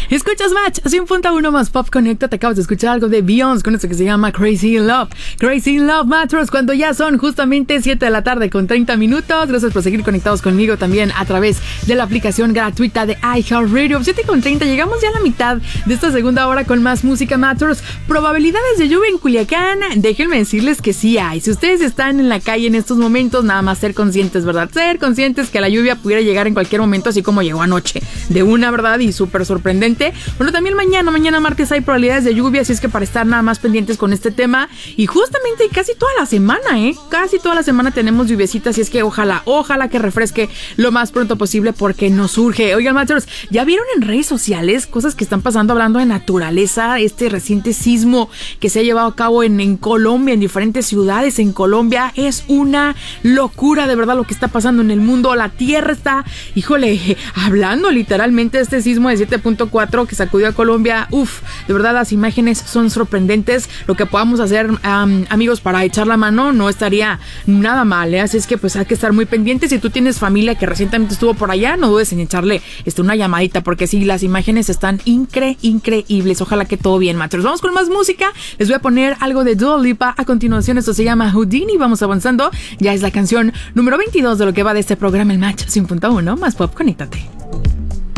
Escuchas Match 100.1 más Pop Conecta. Te acabas de escuchar algo de Beyoncé con esto que se llama Crazy in Love. Crazy in Love, Matros, cuando ya son justamente 7 de la tarde con 30 minutos. Gracias por seguir conectados conmigo también a través de la aplicación gratuita de iHeartRadio. 7:30, llegamos ya a la mitad de esta segunda hora con más música, Matros. Probabilidades de lluvia en Culiacán, déjenme decirles que sí hay. Si ustedes están en la calle en estos momentos, nada más ser conscientes, ¿verdad? Ser conscientes que la lluvia pudiera llegar en cualquier momento, así como llegó anoche. De una, ¿verdad? Y súper sorprendente. Bueno, también mañana martes hay probabilidades de lluvia, así es que para estar nada más pendientes con este tema. Y justamente casi toda la semana, casi toda la semana tenemos lluviecitas, así es que ojalá que refresque lo más pronto posible porque nos surge. Oigan, Masters, ¿ya vieron en redes sociales cosas que están pasando hablando de naturaleza? Este reciente sismo que se ha llevado a cabo en Colombia, en diferentes ciudades en Colombia, es una locura de verdad lo que está pasando en el mundo. La tierra está, híjole, hablando literalmente de este sismo de 7.4 que sacudió a Colombia. De verdad las imágenes son sorprendentes. Lo que podamos hacer, amigos, para echar la mano no estaría nada mal, así es que pues hay que estar muy pendientes. Si tú tienes familia que recientemente estuvo por allá, no dudes en echarle una llamadita, porque sí, las imágenes están increíbles. Ojalá que todo bien, machos. Vamos con más música. Les voy a poner algo de Dua Lipa a continuación. Esto se llama Houdini. Vamos avanzando. Ya es la canción número 22 de lo que va de este programa, el Match 100.1 más Pop. Conéctate.